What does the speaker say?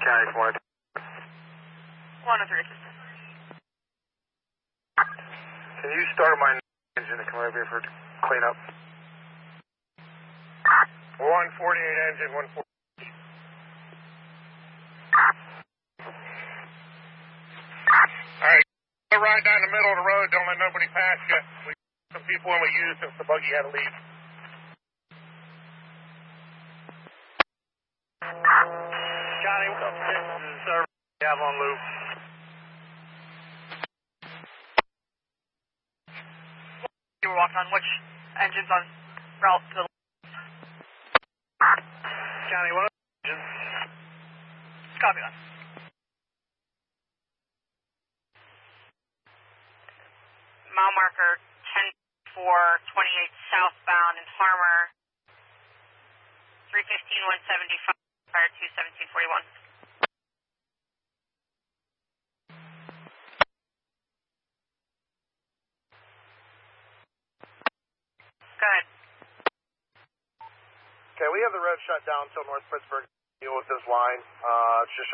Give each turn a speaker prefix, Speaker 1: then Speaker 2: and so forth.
Speaker 1: County 103.
Speaker 2: 103.
Speaker 1: Can you start my engine to come over here for cleanup? 148 engine, 140. Alright, go right down the middle of the road, don't let nobody pass you. We some people when we used it, the buggy had to leave. Johnny, what's up? This is service. Avalon Loop.
Speaker 2: You were walking on which engines on route to the
Speaker 1: Johnny, what engine?
Speaker 2: copy that. Mile marker 10-4-28 southbound in Farmer. 315-175, prior to 1741. Go ahead.
Speaker 1: Okay, we have the road shut down until North Pittsburgh. Deal with this line. It's just